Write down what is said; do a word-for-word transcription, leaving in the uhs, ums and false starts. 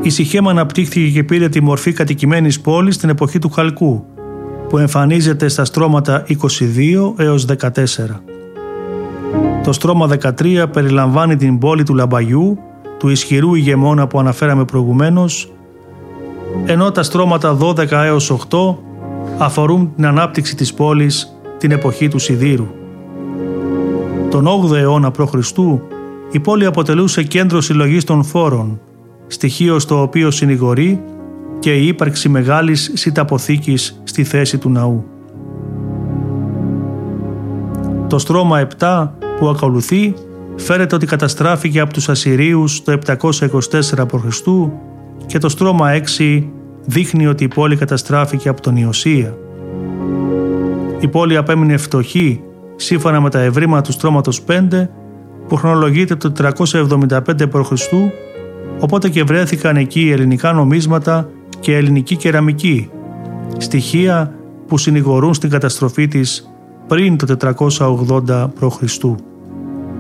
Η Σιχέμ αναπτύχθηκε και πήρε τη μορφή κατοικημένης πόλης στην εποχή του Χαλκού, που εμφανίζεται στα στρώματα είκοσι δύο έως δεκατέσσερα. Το στρώμα δεκατρία περιλαμβάνει την πόλη του Λαμπαγιού, του ισχυρού ηγεμόνα που αναφέραμε προηγουμένως, ενώ τα στρώματα δώδεκα έως οκτώ αφορούν την ανάπτυξη της πόλης την εποχή του Σιδήρου. Τον όγδοο αιώνα π.Χ. η πόλη αποτελούσε κέντρο συλλογής των φόρων, στοιχείο στο οποίο συνηγορεί και η ύπαρξη μεγάλης σιταποθήκης στη θέση του ναού. Το στρώμα επτά που ακολουθεί φέρεται ότι καταστράφηκε από τους Ασσυρίους το επτακόσια είκοσι τέσσερα π.Χ. και το στρώμα έξι δείχνει ότι η πόλη καταστράφηκε από τον Ιωσία. Η πόλη απέμεινε φτωχή σύμφωνα με τα ευρήματα του στρώματος πέντε που χρονολογείται το τετρακόσια εβδομήντα πέντε π.Χ., οπότε και βρέθηκαν εκεί ελληνικά νομίσματα και ελληνική κεραμική, στοιχεία που συνηγορούν στην καταστροφή της πριν το τετρακόσια ογδόντα π.Χ.